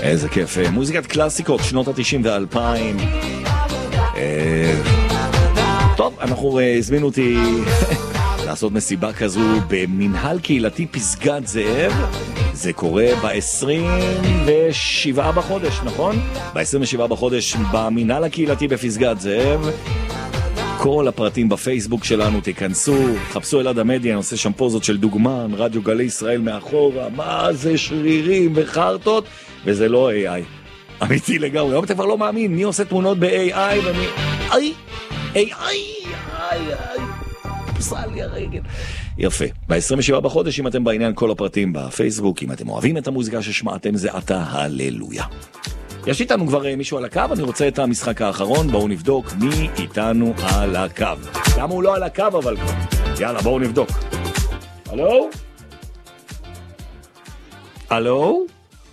איזה כיף. מוזיקת קלאסיקות, שנות ה-90 וה-2000. טוב, אנחנו הזמינו אותי לעשות מסיבה כזו במנהל קהילתי פסגת זאב. זה קורה ב-27 בחודש, נכון? ב-27 בחודש במנהל הקהילתי בפסגת זאב. כל הפרטים בפייסבוק שלנו, תיכנסו, חפשו אלעד המדיה, אני עושה שם פוזות של דוגמן, רדיו גלי ישראל מאחורה, מה זה שרירים וחרטות, וזה לא AI. אמיתי לגמרי, היום אתה כבר לא מאמין, מי עושה תמונות ב-AI ומי... פסל לי הרגל. יפה. ב-27 בחודש, אם אתם בעניין, כל הפרטים בפייסבוק, אם אתם אוהבים את המוזיקה ששמעתם, זה עתה הללויה. יש איתנו כבר מישהו על הקו, אני רוצה את המשחק האחרון, בואו נבדוק מי איתנו על הקו. למה הוא לא על הקו אבל כבר? יאללה, בואו נבדוק. הלו? הלו?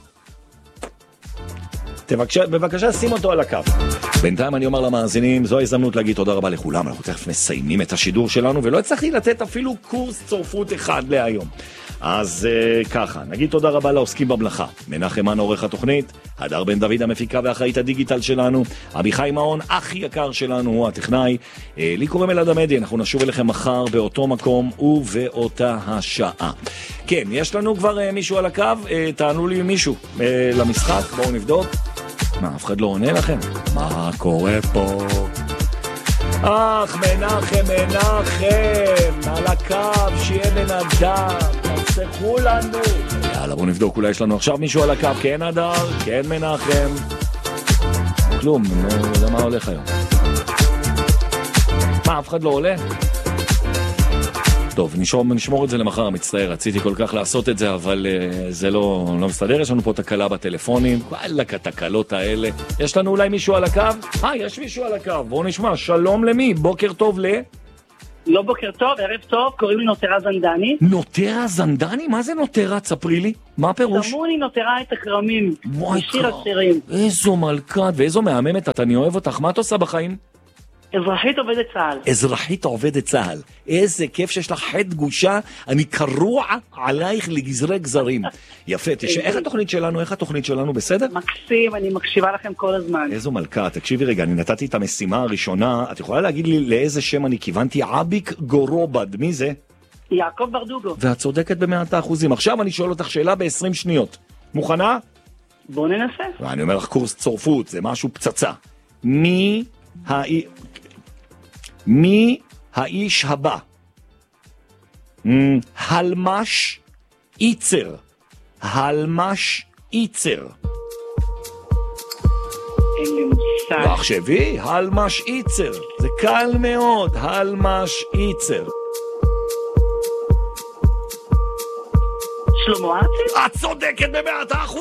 בבקשה שים אותו על הקו. בינתיים אני אומר למאזינים, זו ההזדמנות להגיד תודה רבה לכולם, אנחנו תכף מסיימים את השידור שלנו, ולא הצלחתי לתת אפילו קורס צורפות אחד להיום. אז ככה, נגיד תודה רבה לעוסקים במלאכה. מנחם מן עורך התוכנית, הדר בן דוד המפיקה ואחראית הדיגיטל שלנו, אביחי מעון, הכי יקר שלנו, הוא הטכנאי. לי קוראים אלעד המדיה, אנחנו נשוב אליכם מחר באותו מקום ובאותה השעה. כן, יש לנו כבר מישהו על הקו, תענו לי מישהו למשחק, בואו נבדוק. מה, אף אחד לא עונה לכם? מה קורה פה? מנחם, על הקו, שיהיה בן אדם, תצטרכו לנו. יאללה, בואו נבדוק, אולי יש לנו עכשיו מישהו על הקו. כן, הדר, כן, מנחם. כלום, לא יודע מה הולך היום. מה, אף אחד לא עולה? טוב, נשמור את זה למחר, מצטער, רציתי כל כך לעשות את זה, אבל זה לא מסתדר, יש לנו פה תקלה בטלפונים, וואלק, התקלות האלה. יש לנו אולי מישהו על הקו? יש מישהו על הקו, בואו נשמע, שלום למי? בוקר טוב לא בוקר טוב, ערב טוב, קוראים לי נוטרה זנדני. נוטרה זנדני? מה זה נוטרה? תספרי לי, מה הפירוש? שמוני נוטרה את הכרמים, משיר השירים. איזו מלכת ואיזו מהממת, אני אוהב אותך, מה את עושה בחיים? אזרחית עובדת צהל. אזרחית עובדת צהל. איזה כיף שיש לך חד גושה, אני קרוע עלייך לגזרי גזרים. יפה, איך התוכנית שלנו, בסדר? מקסים, אני מקשיבה לכם כל הזמן. איזו מלכה, תקשיבי רגע, אני נתתי את המשימה הראשונה, את יכולה להגיד לי לאיזה שם אני כיוונתי? עביק גורובד, מי זה? יעקב ברדוגו. ואת צודקת ב100%. עכשיו אני שואל אותך שאלה ב20 שניות. מוכנה? בוא ננסה. ואני אומר לך קורס צורפות, זה משהו פצצה. מי האיש הבא? הלמש איצר. הלמש איצר. אין לי מושג. תחשבי, הלמש איצר. זה קל מאוד, הלמש איצר. שלמה ארצי? את צודקת ב100%.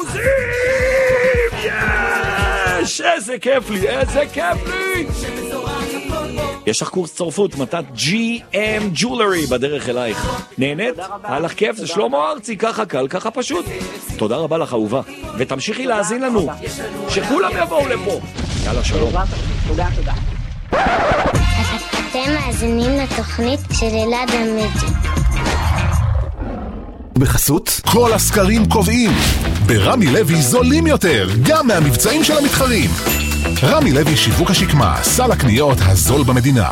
יש! איזה כיף לי, איזה כיף לי! יש לך קורס צורפות, מתת GM Jewelry בדרך אלייך. נהנית? היה לך כיף? זה שלמה ארצי, ככה קל, ככה פשוט. תודה רבה לך אהובה, ותמשיכי להאזין לנו, שכולם יבואו לפה. יאללה, שלום. תודה. אתם מאזינים לתוכנית של אלעד המדיה. בחסות, כל הסקרים קובעים. ברמי לוי זולים יותר, גם מהמבצעים של המתחרים. רמי לוי שיווק השקמה, סל הקניות הזול במדינה.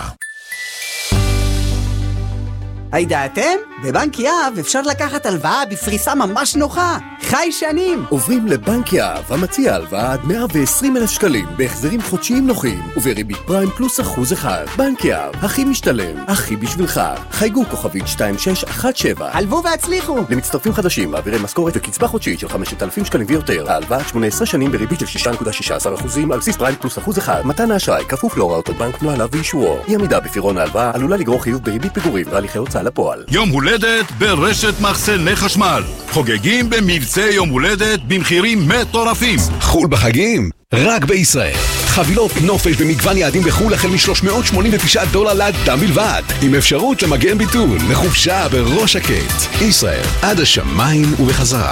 הידעתם? בבנק יהב אפשר לקחת הלוואה בפריסה ממש נוחה. חי שנים. עוברים לבנק יהב, המציע הלוואה עד 120,000 שקלים, בהחזרים חודשיים נוחים, ובריבית פריים פלוס 1%. בנק יהב, הכי משתלם, הכי בשבילך. חייגו כוכבית 2617. הלוו והצליחו. למצטרפים חדשים, מעבירי משכורת וקצבה חודשית של 5,000 שקלים ויותר. ההלוואה 18 שנים בריבית של 6.16% על בסיס פריים פלוס 1%. מתן האשראי כפוף להוראות הבנק, נוהליו ואישורו. אי עמידה בפירעון ההלוואה עלולה לגרור חיוב בריבית פיגורים והליכי הוצאה לפועל. יום הולדת ברשת מחסני חשמל. חוגגים במבצע יום הולדת במחירים מטורפים. חול בחגים? רק בישראל. חבילות נופש במגוון יעדים בחול החל $389 לאדם בלבד, עם אפשרות למגן ביטול לחופשה בראש שקט. ישראל, עד השמיים ובחזרה.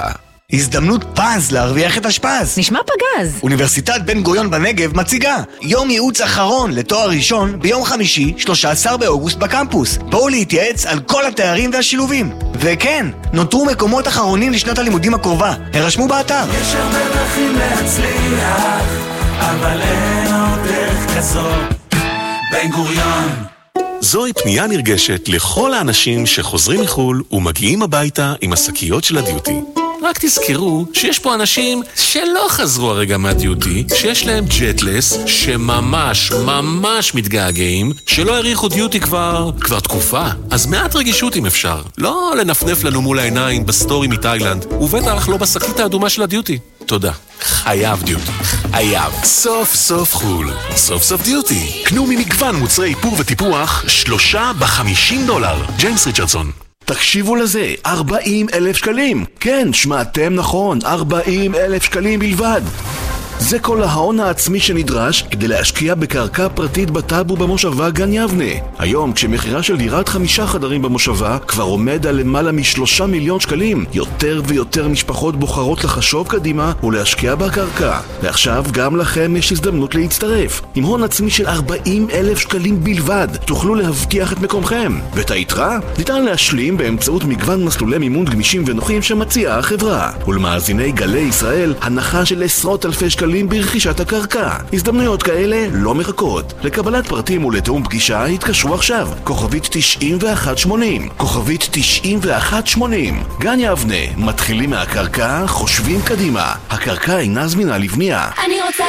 הזדמנות פז להרוויח את השפז. נשמע פגז. אוניברסיטת בן גוריון בנגב מציגה יום ייעוץ אחרון לתואר ראשון ביום חמישי 13 באוגוסט בקמפוס. בואו להתייעץ על כל התארים והשילובים. וכן, נותרו מקומות אחרונים לשנת הלימודים הקרובה. הרשמו באתר. יש הרבה דרכים להצליח, אבל אין עוד דרך כזאת. בן גוריון. זוהי פנייה נרגשת לכל האנשים שחוזרים מחול ומגיעים הביתה עם השקיות של הדיוטי. רק תזכרו שיש פה אנשים שלא חזרו הרגע מהדיוטי, שיש להם ג'טלס, שממש ממש מתגעגעים, שלא העריכו דיוטי כבר תקופה. אז מעט רגישות אם אפשר. לא לנפנף לנו מול העיניים בסטורי מתאילנד, ובטח לא בשקית האדומה של הדיוטי. תודה. חייב דיוטי. חייב. סוף סוף חול. סוף סוף דיוטי. קנו ממגוון מוצרי איפור וטיפוח 3 ב$50. ג'יימס ריצ'רדסון. תקשיבו לזה, 40,000 שקלים. כן, שמעתם נכון, 40,000 שקלים בלבד. זה כל ההון העצמי שנדרש כדי להשקיע בקרקע פרטית בטאבו במושבה גן יבנה. היום, כשמחירה של דירת 5 חדרים במושבה כבר עומד על למעלה מ3 מיליון שקלים, יותר ויותר משפחות בוחרות לחשוב קדימה ולהשקיע בקרקע. ועכשיו גם לכם יש הזדמנות להצטרף. עם הון עצמי של 40,000 שקלים בלבד, תוכלו להבטיח את מקומכם. ואת היתרה ניתן להשלים באמצעות מגוון מסלולי מימון גמישים ונוחים שמציעה החברה. ולמאזיני גלי ישראל, הנחה של עשרות אלפי שקלים ברכישת הקרקע. הזדמנויות כאלה לא מחכות. לקבלת פרטים ולתאום פגישה התקשרו עכשיו. כוכבית 9180. כוכבית 9180. גן יבנה, מתחילים מהקרקע, חושבים קדימה. הקרקע אינה זמינה לבנייה. אני רוצה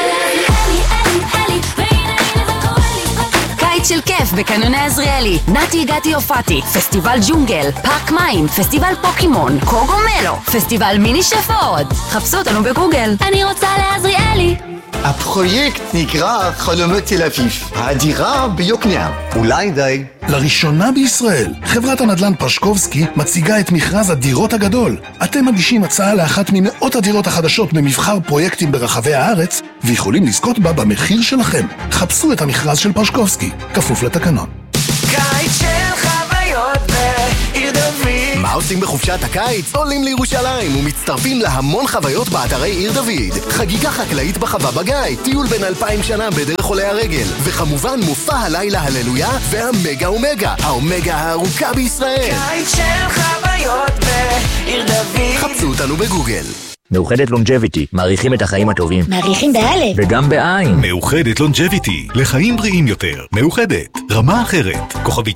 אלי, והנה זה קורה לי. קיץ של כיף בקניוני עזריאלי. נתי הגעתי הופעתי. פסטיבל ג'ונגל, פארק מים, פסטיבל פוקימון, קוגומלו, פסטיבל מיני שף ועוד. חפשו אותנו בגוגל. אני רוצה לעזריאלי. הפרויקט נקרא חלומות תל אביב. הדירה ביוקנעם. אולי די. לראשונה בישראל, חברת הנדל"ן פרשקובסקי מציגה את מכרז הדירות הגדול. אתם מגישים הצעה לאחת ממאות הדירות החדשות במבחר פרויקטים ברחבי הארץ, ויכולים לזכות בה במחיר שלכם. חפשו את המכרז של פרשקובסקי, כפוף לתקנון. קיץ של חוויות בעיר דוד. מה עושים בחופשת הקיץ? עולים לירושלים ומצטרפים להמון חוויות באתרי עיר דוד. חגיגה חקלאית בחווה בגיא, טיול בין 2000 שנה בדרך עולי הרגל, וכמובן מופע הלילה הללויה והמגה אומגה, האומגה הארוכה בישראל. קיץ של חוויות בעיר דוד. חפשו אותנו בגוגל. מאוחדת לונג'ביטי, מעריכים את החיים הטובים. מעריכים באלף. וגם בעין. מאוחדת לונג'ביטי, לחיים בריאים יותר. מאוחדת, רמה אחרת. כוכבית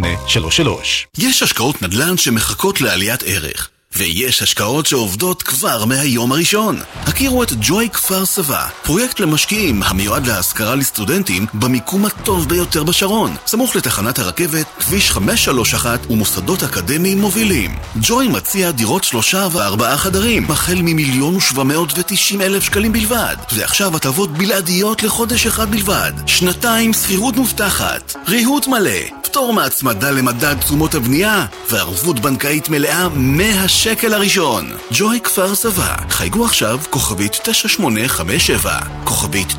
3833. יש השקעות נדל"ן שמחכות לעליית ערך. ויש השקעות שעובדות כבר מהיום הראשון. הכירו את ג'וי כפר סבא, פרויקט למשקיעים המיועד להשכרה לסטודנטים במיקום הטוב ביותר בשרון, סמוך לתחנת הרכבת, כביש 531 ומוסדות אקדמיים מובילים. ג'וי מציע דירות 3 ו4 חדרים, החל מ1,790,000 שקלים בלבד, ועכשיו הטבות בלעדיות לחודש אחד בלבד. 2 שכירות מובטחת, ריהוט מלא, פטור מהצמדה למדד תשומות הבנייה, וערבות בנקאית מלאה מהשקל הראשון. ג'וי כפר סבא, חייגו עכשיו כוכבית 9857, כוכבית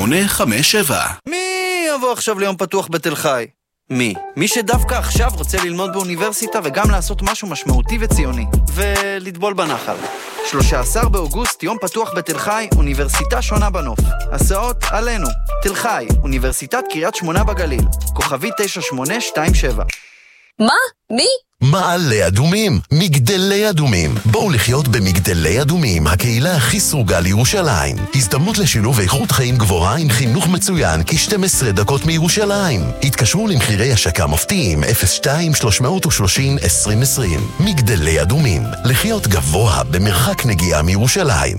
9857. מי יבוא עכשיו ליום פתוח בתל חי? מי שדווקא עכשיו רוצה ללמוד באוניברסיטה וגם לעשות משהו משמעותי וציוני ולטבול בנחל. 13 באוגוסט, יום פתוח בתל חי, אוניברסיטה שונה בנוף. הסעות עלינו. תל חי, אוניברסיטת קריית שמונה בגליל, כוכבית 9827. מה? מי? מעלה אדומים, מגדלי אדומים. בואו לחיות במגדלי אדומים, הקהילה הכי סרוגה לירושלים. הזדמנות לשילוב איכות חיים גבוהה עם חינוך מצוין כ-12 דקות מירושלים. התקשרו למחירי השקה מפתיעים 02-330-2020. מגדלי אדומים, לחיות גבוה במרחק נגיעה מירושלים.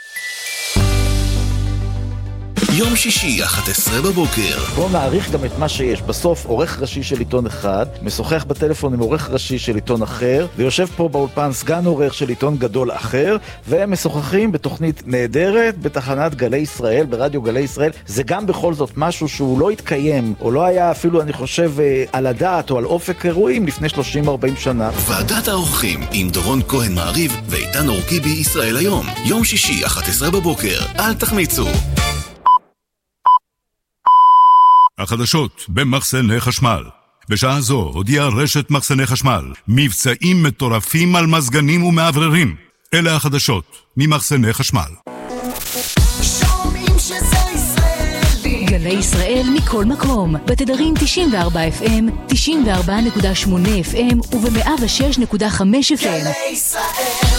יום שישי, 11 בבוקר. בואו נעריך גם את מה שיש. בסוף עורך ראשי של עיתון אחד, משוחח בטלפון עם עורך ראשי של עיתון אחר, ויושב פה באולפן סגן עורך של עיתון גדול אחר, והם משוחחים בתוכנית נהדרת, בתחנת גלי ישראל, ברדיו גלי ישראל. זה גם בכל זאת משהו שהוא לא התקיים, או לא היה אפילו, אני חושב, על הדעת או על אופק אירועים לפני 30-40 שנה. ועדת האורחים עם דורון כהן מעריב ואיתן אורקיבי ישראל היום. יום שישי, 11 בבוקר. אל תחמיצו. החדשות במחסני חשמל. בשעה זו הודיעה רשת מחסני חשמל מבצעים מטורפים על מזגנים ומעבררים. אלה החדשות ממחסני חשמל. שומעים שזה ישראלי. גלי ישראל מכל מקום, בתדרים 94 FM, 94.8 FM וב-106.5 FM. גלי ישראל.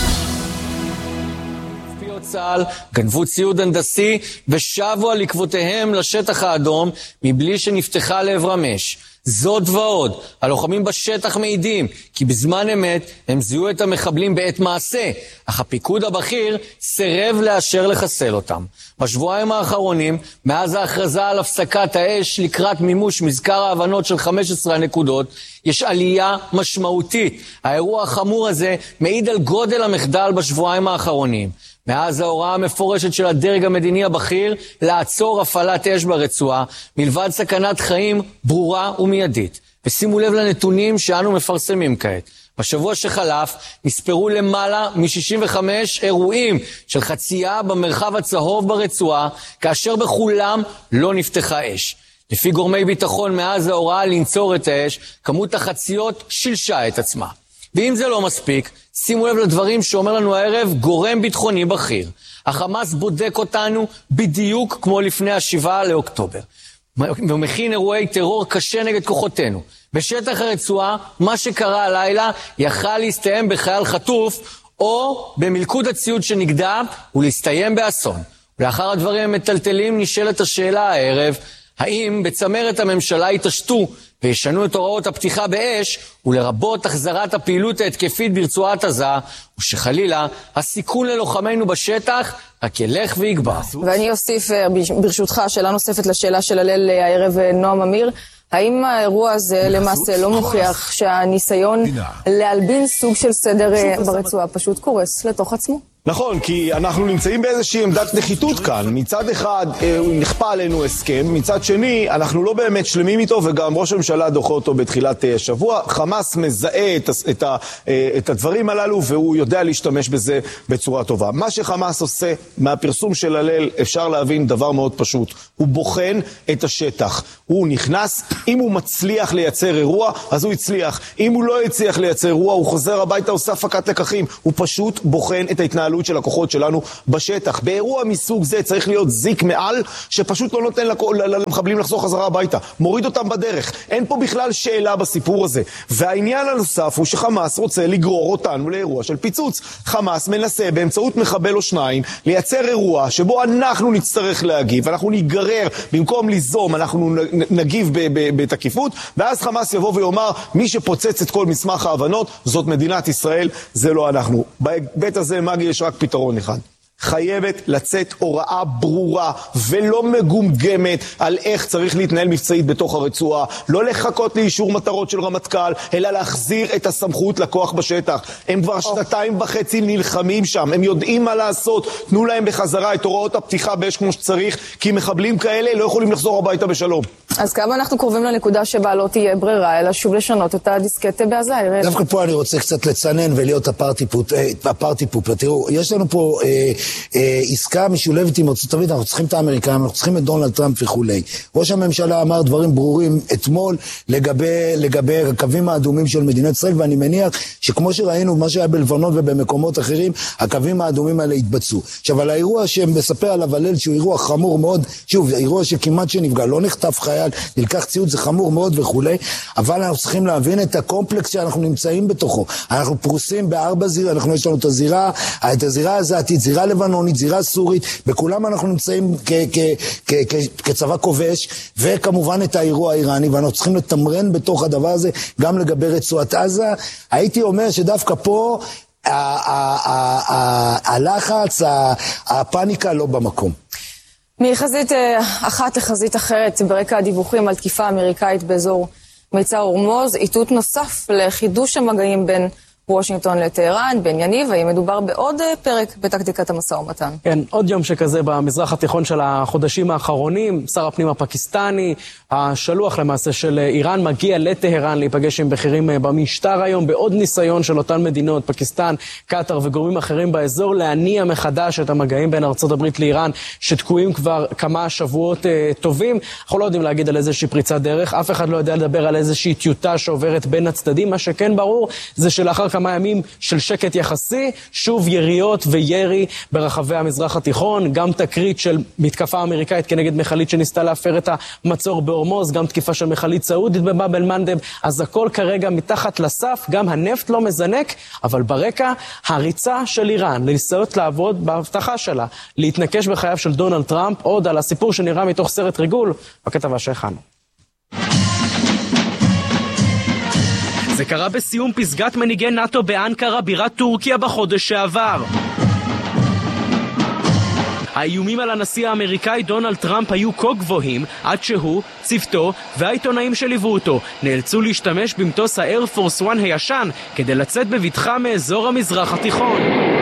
צה"ל גנבו ציוד הנדסי ושבו על עקבותיהם לשטח האדום מבלי שנפתחה לעברם אש. זאת ועוד, הלוחמים בשטח מעידים כי בזמן אמת הם זיהו את המחבלים בעת מעשה, אך הפיקוד הבכיר סירב לאשר לחסל אותם. בשבועיים האחרונים, מאז ההכרזה על הפסקת האש לקראת מימוש מזכר ההבנות של 15 הנקודות, יש עלייה משמעותית. האירוע החמור הזה מעיד על גודל המחדל בשבועיים האחרונים. מאז ההוראה המפורשת של הדרג המדיני הבכיר לעצור הפעלת אש ברצועה, מלבד סכנת חיים ברורה ומיידית. ושימו לב לנתונים שאנו מפרסמים כעת. בשבוע שחלף נספרו למעלה מ-65 אירועים של חצייה במרחב הצהוב ברצועה, כאשר בכולם לא נפתחה אש. לפי גורמי ביטחון, מאז ההוראה לנצור את האש, כמות החציות שילשה את עצמה. ואם זה לא מספיק, שימו לב לדברים שאומר לנו הערב גורם ביטחוני בכיר. החמאס בודק אותנו בדיוק כמו לפני 7 לאוקטובר. ומכין אירועי טרור קשה נגד כוחותינו. בשטח הרצועה, מה שקרה הלילה יכל להסתיים בחייל חטוף, או במלכוד הציוד שנגדע ולהסתיים באסון. ולאחר הדברים המטלטלים נשאלת השאלה הערב, האם בצמרת הממשלה יתעשתו וישנו את הוראות הפתיחה באש, ולרבות החזרת הפעילות ההתקפית ברצועת עזה, ושחלילה הסיכון ללוחמינו בשטח רק ילך ויגבר. ואני אוסיף ברשותך שאלה נוספת לשאלה של הלל הערב נועם אמיר, האם האירוע הזה למעשה לא מוכיח שהניסיון להלבין סוג של סדר ברצועה פשוט קורס לתוך עצמו? נכון, כי אנחנו נמצאים באיזושהי עמדת נחיתות כאן. מצד אחד נכפה עלינו הסכם, מצד שני אנחנו לא באמת שלמים איתו, וגם ראש הממשלה דוחה אותו בתחילת השבוע. חמאס מזהה את הדברים הללו, והוא יודע להשתמש בזה בצורה טובה. מה שחמאס עושה מהפרסום של הלל, אפשר להבין דבר מאוד פשוט. הוא בוחן את השטח. הוא נכנס, אם הוא מצליח לייצר אירוע, אז הוא הצליח. אם הוא לא הצליח לייצר אירוע, הוא חוזר הביתה, עושה הפקת לקחים. הוא פשוט בוחן את ההתנהלות של הכוחות שלנו בשטח. באירוע מסוג זה צריך להיות זיק מעל, שפשוט לא נותן למחבלים לחזור חזרה הביתה. מוריד אותם בדרך. אין פה בכלל שאלה בסיפור הזה. והעניין הנוסף הוא שחמאס רוצה לגרור אותנו לאירוע של פיצוץ. חמאס מנסה באמצעות מחבל או שניים לייצר אירוע שבו אנחנו נצטרך להגיב, אנחנו ניגרר, במקום ליזום אנחנו נגיב בתקיפות, ואז חמאס יבוא ויאמר, מי שפוצץ את כל מסמך ההבנות זאת מדינת ישראל, זה לא אנחנו. בבית הזה מגי יש רק פתרון אחד. חייבת לצאת הוראה ברורה ולא מגומגמת על איך צריך להתנהל מבצעית בתוך הרצועה, לא לחכות לאישור מטרות של רמטכ"ל, אלא להחזיר את הסמכות לכוח בשטח. הם כבר 2.5 נלחמים שם, הם יודעים מה לעשות, תנו להם בחזרה את הוראות הפתיחה באש כמו שצריך, כי מחבלים כאלה לא יכולים לחזור הביתה בשלום. אז כמה אנחנו קרובים לנקודה שבה לא תהיה ברירה, אלא שוב לשנות את הדיסקטה בעזה? דווקא פה אני רוצה קצת לצנן ולהיות הפרטי פופר. תראו, יש לנו פה עסקה משולבת עם ארצות הברית, אנחנו צריכים את האמריקאים, אנחנו צריכים את דונלד טראמפ וכולי. ראש הממשלה אמר דברים ברורים אתמול לגבי הקווים האדומים של מדינת ישראל, ואני מניח שכמו שראינו מה שהיה בלבנון ובמקומות אחרים, הקווים האדומים האלה התבצעו. עכשיו, על האירוע שמספר עליו הלל, שהוא אירוע חמור מאוד, שוב, אירוע שכמעט שנפגע, לא נחטף חייל, נלקח ציוד, זה חמור מאוד וכולי, אבל אנחנו צריכים להבין את הקומפלקס שאנחנו נמצאים בתוכו. אנחנו פרוסים בארבע זירה, יש לנו את הזירה הזאתית, זירה לבנונית, זירה סורית, בכולם אנחנו נמצאים כצבא כובש, וכמובן את האירוע האיראני, ואנחנו צריכים לתמרן בתוך הדבר הזה, גם לגבי רצועת עזה. הייתי אומר שדווקא פה, הלחץ, הפאניקה לא במקום. מחזית אחת לחזית אחרת, ברקע הדיווחים על תקיפה אמריקאית באזור מבצע הורמוז, איתות נוסף לחידוש המגעים בין וושינגטון לטהרן, בין יניב, האם מדובר בעוד פרק בטקטיקת המשא ומתן? כן, עוד יום שכזה במזרח התיכון של החודשים האחרונים, שר הפנים הפקיסטני, השלוח למעשה של איראן, מגיע לטהרן להיפגש עם בכירים במשטר היום, בעוד ניסיון של אותן מדינות, פקיסטן, קטר וגורמים אחרים באזור, להניע מחדש את המגעים בין ארצות הברית לאיראן, שתקועים כבר כמה שבועות טובים. אנחנו לא יודעים להגיד על איזושהי פריצת דרך, אף אחד לא יודע לדבר על איזושהי טיוטה שעוברת בין הצדדים. מה שכן ברור זה שלאחר כמה ימים של שקט יחסי, שוב יריות וירי ברחבי המזרח התיכון, גם תקרית של מתקפה אמריקאית כנגד מכלית שניסתה להפר את המצור בהורמוז, גם תקיפה של מכלית סעודית בבאב אל-מנדב, אז הכל כרגע מתחת לסף, גם הנפט לא מזנק, אבל ברקע הריצה של איראן לנסות לעבוד בהבטחה שלה, להתנקש בחייו של דונלד טראמפ, עוד על הסיפור שנראה מתוך סרט ריגול, בכתבה שהכנו. זה קרה בסיום פסגת מנהיגי נאטו באנקרה, בירת טורקיה, בחודש שעבר. האיומים על הנשיא האמריקאי דונלד טראמפ היו כה גבוהים, עד שהוא, צוותו והעיתונאים שליוו אותו נאלצו להשתמש במטוס האייר פורס 1 הישן כדי לצאת בבטחה מאזור המזרח התיכון.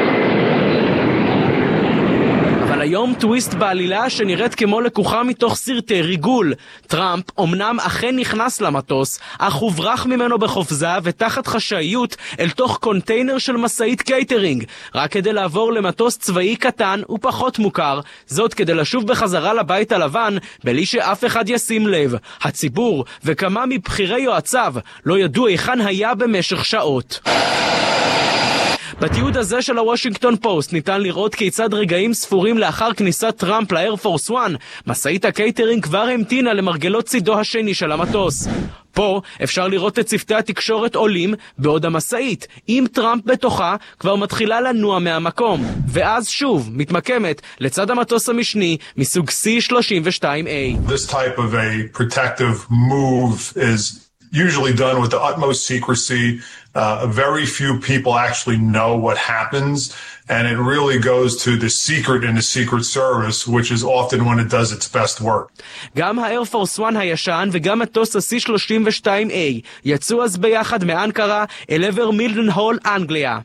היום טוויסט בעלילה שנראית כמו לקוחה מתוך סרטי ריגול. טראמפ אומנם אכן נכנס למטוס, אך הוברח ממנו בחופזה ותחת חשאיות אל תוך קונטיינר של מסעית קייטרינג, רק כדי לעבור למטוס צבאי קטן ופחות מוכר, זאת כדי לשוב בחזרה לבית הלבן בלי שאף אחד ישים לב. הציבור וכמה מבחירי יועציו לא ידעו היכן היה במשך שעות. בתיעוד הזה של הוושינגטון פוסט ניתן לראות כיצד רגעים ספורים לאחר כניסת טראמפ לאייר פורס 1, מסעית הקייטרינג כבר המתינה למרגלות צידו השני של המטוס. פה אפשר לראות את צוותי התקשורת עולים, בעוד המסעית, עם טראמפ בתוכה, כבר מתחילה לנוע מהמקום. ואז שוב מתמקמת לצד המטוס המשני מסוג C-32A. This type of a protective move is usually done with the utmost secrecy. Very few people actually know what happens, and it really goes to the secret in the Secret Service, which is often when it does its best work. גם האייר פורס 1 הישן וגם מטוס ה-C-32A יצאו אז ביחד מאנקרה אל עבר מילדנהול, אנגליה.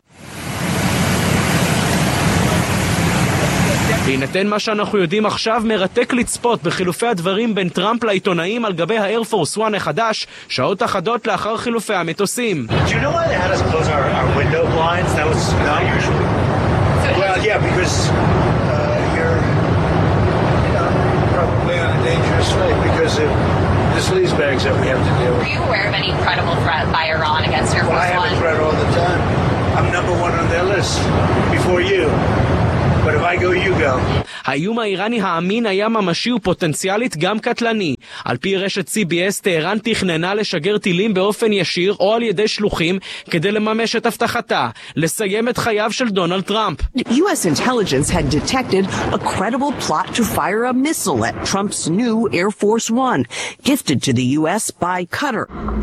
בהינתן מה שאנחנו יודעים עכשיו, מרתק לצפות בחילופי הדברים בין טראמפ לעיתונאים על גבי האייר פורס 1 החדש, שעות אחדות לאחר חילופי המטוסים. This leaves bags that we have to deal with. Are you aware of any credible threat by Iran against Air Force One? I have a threat all the time. I'm number one on their list before you. But if I go, you go. האיום האיראני האמין היה ממשי ופוטנציאלית גם קטלני. על פי רשת CBS, טהרן תכננה לשגר טילים באופן ישיר או על ידי שלוחים כדי לממש את הבטחתה, לסיים את חייו של דונלד טראמפ. U.S. intelligence had detected a credible plot to fire a missile at Trump's new Air Force One, gifted to the U.S. by Qatar.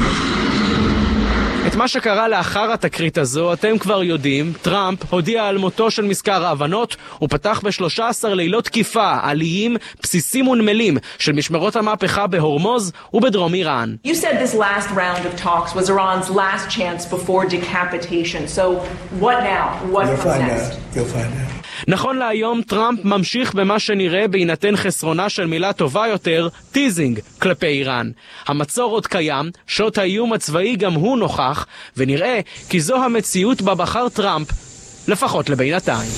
את מה שקרה לאחר התקרית הזו אתם כבר יודעים. טראמפ הודיע על מותו של מזכר ההבנות ופתח ב-13 לילות תקיפה עליים, בסיסים ונמלים של משמרות המהפכה בהורמוז ובדרום איראן. You said this last round of talks was Iran's last chance before decapitation. So what now? What comes next? You'll find out. נכון להיום טראמפ ממשיך במה שנראה בהינתן חסרונה של מילה טובה יותר, טיזינג כלפי איראן. המצור עוד קיים, שוט האיום הצבאי גם הוא נוכח, ונראה כי זו המציאות בה בחר טראמפ, לפחות לבינתיים.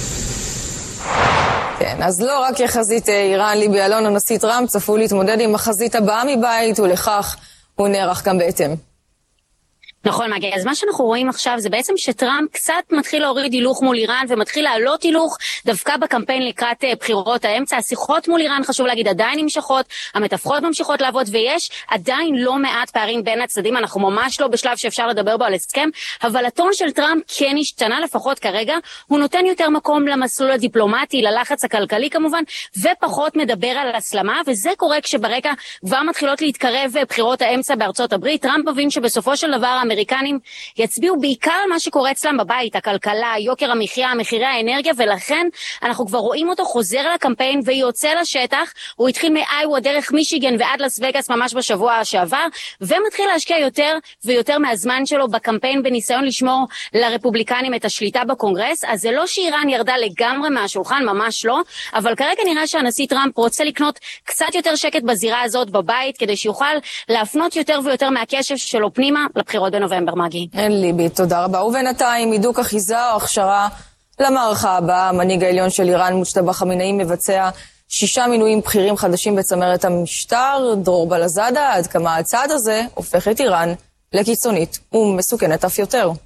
כן, אז לא רק יחזית איראן, ליבי אלון, הנשיא טראמפ צפו להתמודד עם החזית הבאה מבית, ולכך הוא נערך גם בהתאם. נכון, מגי, אז מה שאנחנו רואים עכשיו זה בעצם שטראמפ קצת מתחיל להוריד הילוך מול איראן ומתחיל לעלות הילוך דווקא בקמפיין לקראת בחירות האמצע. השיחות מול איראן, חשוב להגיד, עדיין נמשכות, המתווכות ממשיכות לעבוד, ויש עדיין לא מעט פערים בין הצדדים. אנחנו ממש לא בשלב שאפשר לדבר בו על הסכם, אבל הטון של טראמפ כן השתנה לפחות כרגע. הוא נותן יותר מקום למסלול הדיפלומטי, ללחץ הכלכלי כמובן, ופחות מדבר על הסלמה, וזה קורה כשברקע כבר מתחילות להתקרב בחירות האמצע בארצות הברית. טראמפ מבין שבסופו של דבר האמריקנים יצביעו בעיקר על מה שקורה אצלם בבית, הכלכלה, יוקר המחיה, מחירי האנרגיה, ולכן אנחנו כבר רואים אותו חוזר לקמפיין ויוצא לשטח. הוא התחיל מאיווה דרך מישיגן ועד לס וגאס ממש בשבוע שעבר, ומתחיל להשקיע יותר ויותר מהזמן שלו בקמפיין בניסיון לשמור לרפובליקנים את השליטה בקונגרס. אז זה לא שאיראן ירדה לגמרי מהשולחן, ממש לא, אבל כרגע נראה שהנשיא טראמפ רוצה לקנות קצת יותר שקט בזירה הזאת בבית, כדי שיוכל להפנות יותר ויותר מהקשב שלו פנימה לבחירות בנובמבר. מגי. אין ליבי, תודה רבה. ובינתיים, הידוק אחיזה או הכשרה למערכה הבאה. המנהיג העליון של איראן, מוג'טבא חמינאי, מבצע 6 מינויים בכירים חדשים בצמרת המשטר. דרור בלזאדה, עד כמה הצעד הזה הופך את איראן לקיצונית ומסוכנת אף יותר.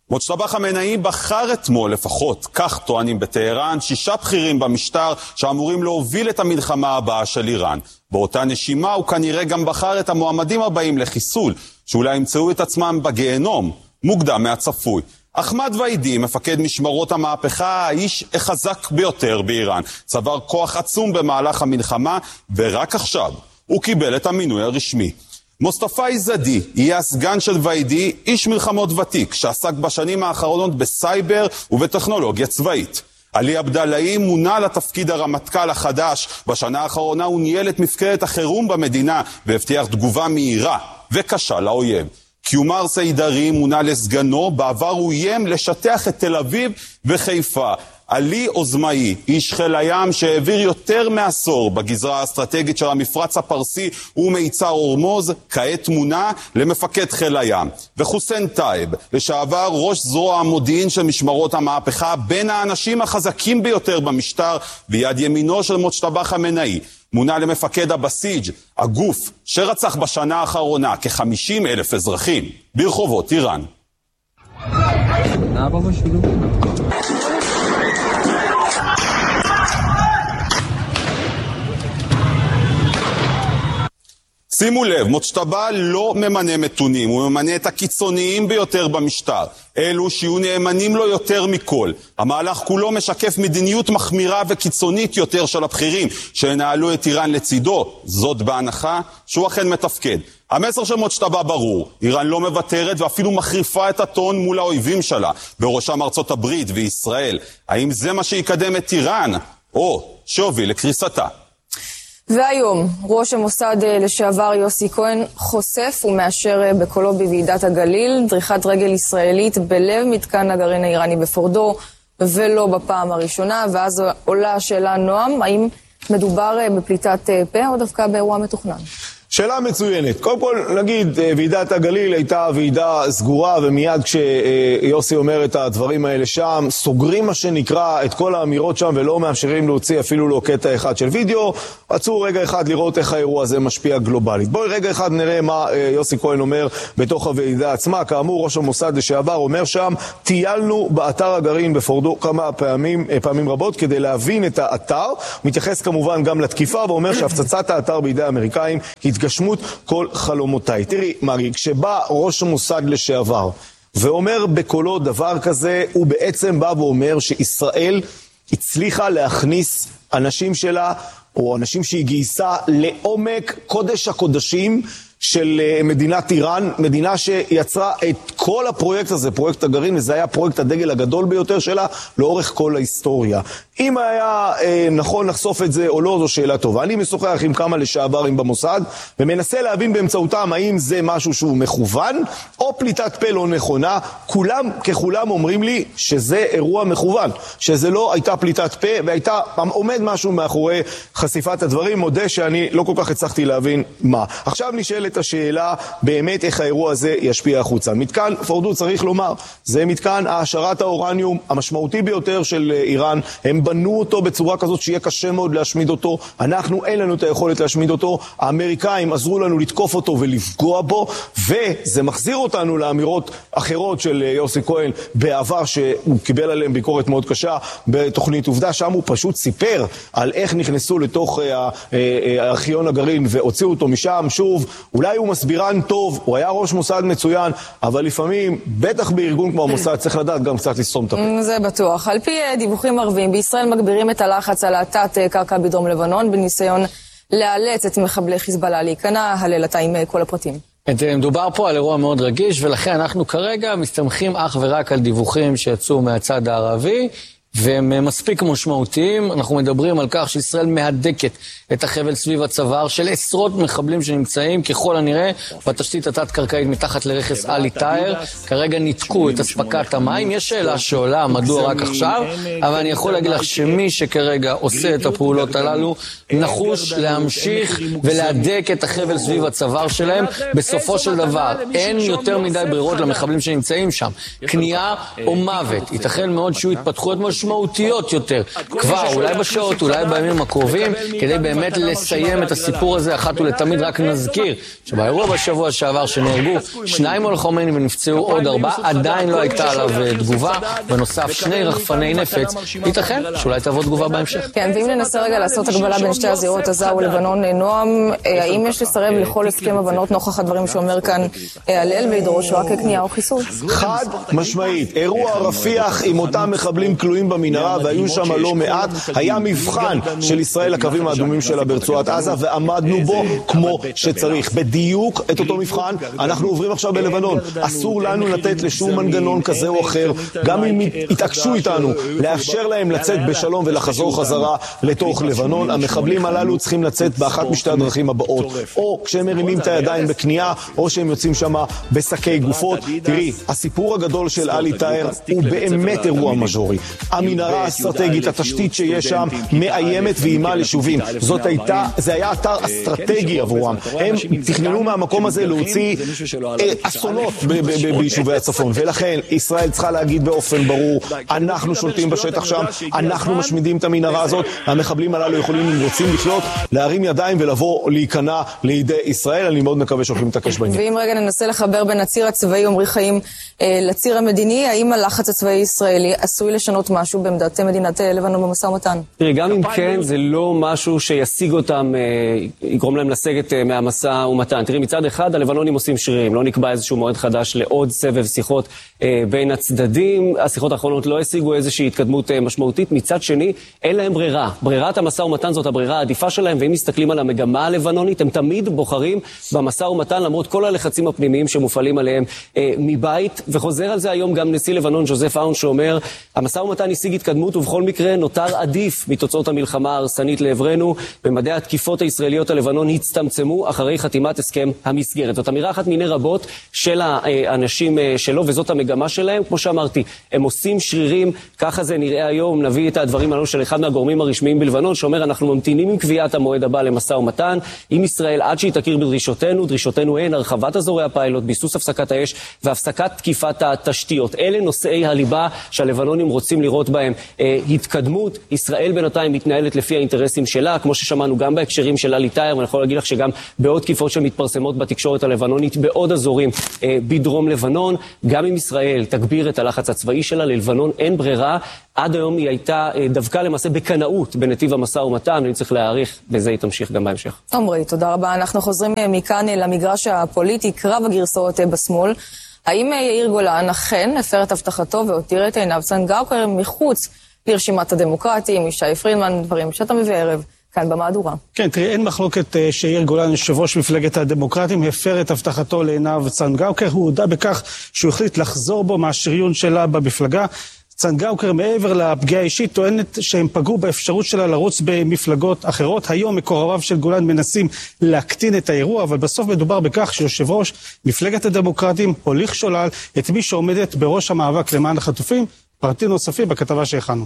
מוצ'טבה חמינאי בחר אתמול לפחות, כך טוענים בטהרן, 6 בכירים במשטר שאמורים להוביל את המלחמה הבאה של איראן. באותה נשימה הוא כנראה גם בחר את המועמדים הבאים לחיסול, שאולי ימצאו את עצמם בגיהנום, מוקדם מהצפוי. אחמד ואידי, מפקד משמרות המהפכה, האיש החזק ביותר באיראן, צבר כוח עצום במהלך המלחמה, ורק עכשיו הוא קיבל את המינוי הרשמי. מוסטפא איזדי יהיה הסגן של ואידי, איש מלחמות ותיק, שעסק בשנים האחרונות בסייבר ובטכנולוגיה צבאית. עלי עבדאללה מונה לתפקיד הרמטכ"ל החדש, בשנה האחרונה הוא ניהל את מפקדת החירום במדינה, והבטיח תגובה מהירה וקשה לאויב. קיומר סיידרי מונה לסגנו, בעבר הוא איים לשטח את תל אביב וחיפה. עלי עוזמאי, איש חיל הים שהעביר יותר מעשור בגזרה האסטרטגית של המפרץ הפרסי ומיצר הורמוז, כעת מונה למפקד חיל הים. וחוסיין טייב, לשעבר ראש זרוע המודיעין של משמרות המהפכה, בין האנשים החזקים ביותר במשטר, ביד ימינו של מוצ'טבה חמינאי, מונה למפקד הבסיג', הגוף שרצח בשנה האחרונה כ-50,000 אזרחים ברחובות איראן. שימו לב, מוצ'טבה לא ממנה מתונים, הוא ממנה את הקיצוניים ביותר במשטר, אלו שיהיו נאמנים לו יותר מכל. המהלך כולו משקף מדיניות מחמירה וקיצונית יותר של הבכירים שנעלו את איראן לצידו, זאת בהנחה שהוא אכן מתפקד. המסר של מוצ'טבה ברור, איראן לא מוותרת ואפילו מחריפה את הטון מול האויבים שלה, בראשם ארצות הברית וישראל. האם זה מה שיקדם את איראן, או שהוביל לקריסתה? והיום, ראש המוסד לשעבר יוסי כהן חושף ומאשר בקולו בוועידת הגליל דריכת רגל ישראלית בלב מתקן הגרעין האיראני בפורדו, ולא בפעם הראשונה, ואז עולה השאלה, נועם, האם מדובר בפליטת פה או דווקא באירוע מתוכנן? שאלה מצוינת. קודם כל, נגיד, ועידת הגליל הייתה ועידה סגורה, ומיד כשיוסי אומר את הדברים האלה שם, סוגרים מה שנקרא את כל האמירות שם, ולא מאפשרים להוציא אפילו לא קטע אחד של וידאו. רצו רגע אחד לראות איך האירוע הזה משפיע גלובלית. בואי רגע אחד נראה מה יוסי כהן אומר בתוך הוועידה עצמה. כאמור, ראש המוסד לשעבר אומר שם, טיילנו באתר הגרעין בפורדו כמה פעמים רבות כדי להבין את האתר. מתייחס כמובן גם לתקיפה, ואומר שהפצצת האתר בידי האמריקאים התגשמות כל חלומותיי. תראי, מרי, כשבא ראש המוסד לשעבר ואומר בקולו דבר כזה, הוא בעצם בא ואומר שישראל הצליחה להכניס אנשים שלה, או אנשים שהיא גייסה לעומק קודש הקודשים של מדינת איראן, מדינה שיצרה את כל הפרויקט הזה, פרויקט הגרעין, וזה היה פרויקט הדגל הגדול ביותר שלה לאורך כל ההיסטוריה. אם היה נכון לחשוף את זה או לא, זו שאלה טובה. אני משוחח עם כמה לשעברים במוסד, ומנסה להבין באמצעותם האם זה משהו שהוא מכוון, או פליטת פה לא נכונה. כולם ככולם אומרים לי שזה אירוע מכוון, שזה לא הייתה פליטת פה, והייתה עומד משהו מאחורי חשיפת הדברים. מודה שאני לא כל כך הצלחתי להבין מה. עכשיו נשאלת השאלה באמת איך האירוע הזה ישפיע החוצה. מתקן פורדו, צריך לומר, זה מתקן העשרת האורניום המשמעותי ביותר של איראן. הם בנו אותו בצורה כזאת שיהיה קשה מאוד להשמיד אותו. אנחנו אין לנו את היכולת להשמיד אותו. האמריקאים עזרו לנו לתקוף אותו ולפגוע בו, וזה מחזיר אותנו לאמירות אחרות של יוסי כהן בעבר, שהוא קיבל עליהם ביקורת מאוד קשה בתוכנית עובדה. שם הוא פשוט סיפר על איך נכנסו לתוך ארכיון הגרעין והוציאו אותו משם. שוב, אולי הוא מסבירן טוב, הוא היה ראש מוסד מצוין, אבל לפעמים, בטח בארגון כמו המוסד, צריך לדעת גם קצת לסתום את הפה. זה בטוח. על פי דיווחים ערבים, בישראל מגבירים את הלחץ על התת קרקע בדרום לבנון, בניסיון לאלץ את מחבלי חיזבאללה להיכנע. הלל, אתה עם כל הפרטים. מדובר פה על אירוע מאוד רגיש, ולכן אנחנו כרגע מסתמכים אך ורק על דיווחים שיצאו מהצד הערבי, והם מספיק משמעותיים. אנחנו מדברים על כך שישראל מהדקת את החבל סביב הצוואר של עשרות מחבלים שנמצאים ככל הנראה בתשתית התת-קרקעית מתחת לרכס אלי טאהר. כרגע ניתקו את אספקת המים. יש שאלה שעולה מדוע רק עכשיו, אבל אני יכול להגיד לך שמי שכרגע עושה את הפעולות הללו נחוש להמשיך ולהדק את החבל סביב הצוואר שלהם. בסופו של דבר אין יותר מדי ברירות למחבלים שנמצאים שם, כניעה או מוות. ייתכן מאוד שהוא יתפתחו אתמול משמעותיות יותר. כבר, אולי בשעות, אולי בימים הקרובים, כדי באמת לסיים את הסיפור הזה אחת ולתמיד. רק נזכיר שבאירוע בשבוע שעבר שנהרגו 2 לוחמים ונפצעו עוד 4, עדיין לא הייתה עליו תגובה. בנוסף, 2 רחפני נפץ, ייתכן שאולי תבוא תגובה בהמשך. כן, ואם ננסה רגע לעשות הגבלה בין שתי הזירות, עזה ולבנון, נועם, האם יש לסרב לכל הסכם הבנות נוכח הדברים שאומר כאן הלל ולדרוש רק כניעה או חיסול? חד משמעית, אירוע רפיח עם אותם מחבלים כלואים במנהרה, והיו שם לא מעט, היה מבחן של ישראל לקווים האדומים שלה ברצועת עזה, ועמדנו בו כמו שצריך. בדיוק את אותו מבחן אנחנו עוברים עכשיו בלבנון. אסור לנו לתת לשום מנגנון כזה או אחר, גם אם יתעקשו איתנו, לאפשר להם לצאת בשלום ולחזור חזרה לתוך לבנון. המחבלים הללו צריכים לצאת באחת משתי הדרכים הבאות, או כשהם מרימים את הידיים בכניעה, או שהם יוצאים שם בשקי גופות. תראי, הסיפור הגדול של עלי טאהר הוא באמת אירוע מז'ורי. המנהרה האסטרטגית, התשתית שיש שם, מאיימת ואימה ליישובים. זה היה אתר אסטרטגי עבורם. הם תכננו מהמקום הזה להוציא אסונות ביישובי הצפון, ולכן ישראל צריכה להגיד באופן ברור, אנחנו שולטים בשטח שם, אנחנו משמידים את המנהרה הזאת. המחבלים הללו יכולים, אם רוצים לחיות, להרים ידיים ולבוא להיכנע לידי ישראל. אני מאוד מקווה שהולכים להתעקש בעניין. ואם רגע ננסה לחבר בין הציר הצבאי עמרי חיים לציר המדיני, האם הלחץ הצבאי הישראלי עשוי לשנות משהו בעמדת מדינת לבנון במשא ומתן? תראי, גם אם כן, זה לא משהו שישיג אותם, יגרום להם לסגת מהמשא ומתן. תראי, מצד אחד, הלבנונים עושים שרירים, לא נקבע איזשהו מועד חדש לעוד סבב שיחות בין הצדדים. השיחות האחרונות לא השיגו איזושהי התקדמות משמעותית. מצד שני, אין להם ברירה. ברירת המשא ומתן זאת הברירה העדיפה שלהם, ואם מסתכלים על המגמה הלבנונית, הם תמיד בוחרים במשא ומתן, למרות כל הלחצים הפנימיים שמופעלים עליהם מבית. וחוזר על זה היום גם נשיא לבנון, ז'וזף אאון, שאומר, המשא ומתן השיג התקדמות, ובכל מקרה נותר עדיף מתוצאות המלחמה ההרסנית לעברנו. במדי התקיפות הישראליות הלבנון הצטמצמו אחרי חתימת הסכם המסגרת. זאת אמירה אחת מיני רבות של האנשים שלו, וזאת המגמה שלהם. כמו שאמרתי, הם עושים שרירים, ככה זה נראה היום. נביא את הדברים הללו של אחד מהגורמים הרשמיים בלבנון, שאומר, אנחנו ממתינים עם קביעת המועד הבא למשא ומתן עם ישראל עד שהיא תכיר בדרישותינו. דרישותינו הן הרחבת אזורי הפיילוט, ביסוס הפסקת האש והפסקת תקיפת התשתיות. אלה נושאי הליבה שהלבנונים רוצים לראות בהם התקדמות. ישראל בינתיים מתנהלת לפי האינטרסים שלה, כמו ששמענו גם בהקשרים של עלי טאהר, ואני יכול להגיד לך שגם בעוד תקיפות שמתפרסמות בתקשורת הלבנונית בעוד אזורים בדרום לבנון. גם אם ישראל תגביר את הלחץ הצבאי שלה, ללבנון אין ברירה. עד היום היא הייתה דווקא למעשה בקנאות בנתיב המשא ומתן, ואני צריך להעריך, וזה תמשיך גם בהמשך. עמרי, תודה רבה. אנחנו חוזרים מכאן למגרש הפוליטי, קרב הגרסאות בשמאל. האם יאיר גולן אכן הפר את הבטחתו והותיר את עינב צנגאוקר מחוץ לרשימת הדמוקרטים, ישי פרידמן, דברים שאתה מביא ערב כאן במהדורה? כן, תראי, אין מחלוקת שיאיר גולן, יושב ראש מפלגת הדמוקרטים, הפר את הבטחתו לעינב צנגאוקר. הוא הודע בכך שהוא החליט לחזור בו מהשריון שלה במפלגה. צנגאוקר, מעבר לפגיעה האישית, טוענת שהם פגעו באפשרות שלה לרוץ במפלגות אחרות. היום מקורביו של גולן מנסים להקטין את האירוע, אבל בסוף מדובר בכך שיושב ראש מפלגת הדמוקרטים הוליך שולל את מי שעומדת בראש המאבק למען החטופים. פרטים נוספים בכתבה שהכנו.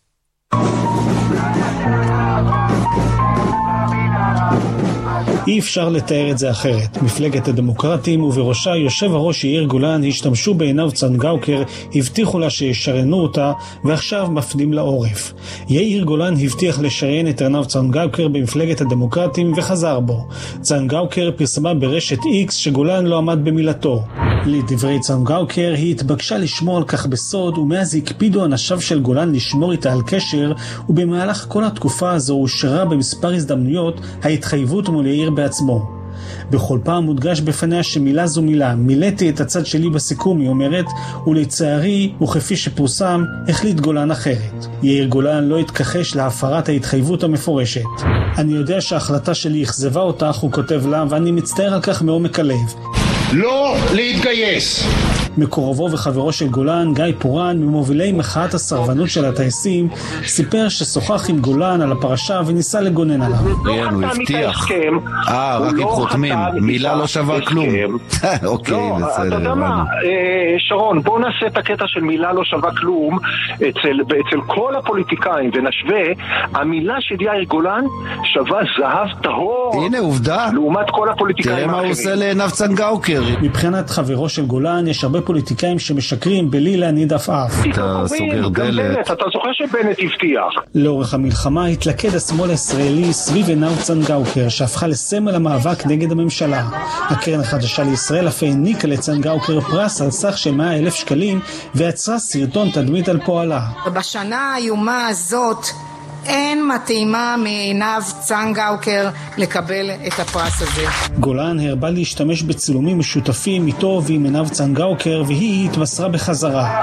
אי אפשר לתאר את זה אחרת. מפלגת הדמוקרטים ובראשה יושב הראש יאיר גולן השתמשו בעינב צנגאוקר, הבטיחו לה שישרנו אותה, ועכשיו מפנים לעורף. יאיר גולן הבטיח לשריין את עינב צנגאוקר במפלגת הדמוקרטים וחזר בו. צנגאוקר פרסמה ברשת X שגולן לא עמד במילתו. לדברי צנגאוקר, היא התבקשה לשמור על כך בסוד, ומאז הקפידו אנשיו של גולן לשמור איתה על קשר, ובמהלך כל התקופה הזו אושרה במספר הזדמנויות ההתחייבות מול יאיר בעצמו. בכל פעם מודגש בפניה שמילה זו מילה. מילאתי את הצד שלי בסיכום, היא אומרת, ולצערי, וכפי שפורסם, החליט גולן אחרת. יאיר גולן לא התכחש להפרת ההתחייבות המפורשת. אני יודע שההחלטה שלי אכזבה אותך, הוא כותב לה, ואני מצטער על כך מעומק הלב. לא להתגייס. מקורבו וחברו של גולן, גיא פורן, ממובילי מחאת הסרבנות של הטייסים, סיפר ששוחח עם גולן על הפרשה וניסה לגונן עליו. הוא הבטיח. רק אם חותמים, מילה לא שווה כלום. אוקיי, בסדר. אתה יודע מה, שרון, בוא נעשה את הקטע של מילה לא שווה כלום אצל כל הפוליטיקאים, ונשווה, המילה של יאיר גולן שווה זהב טהור. הנה, עובדה. לעומת כל הפוליטיקאים האחרים. תראה מה הוא עושה לעינב צנגאוקר. מבחינת חברו של גולן יש הרבה פוליטיקאים שמשקרים בלי להניד עפעף. אתה סוגר דלת. אתה זוכר שבנט הבטיח. לאורך המלחמה התלכד השמאל הישראלי סביב עינב צנגאוקר, שהפכה לסמל המאבק נגד הממשלה. הקרן החדשה לישראל אף העניקה לצנגאוקר פרס על סך של 100,000 שקלים, ויצרה סרטון תדמית על פועלה. בשנה האיומה הזאת אין מתאימה מעינב צנגאוקר לקבל את הפרס הזה. גולן הרבה להשתמש בצילומים משותפים איתו ועם עינב צנגאוקר, והיא התבשרה בחזרה.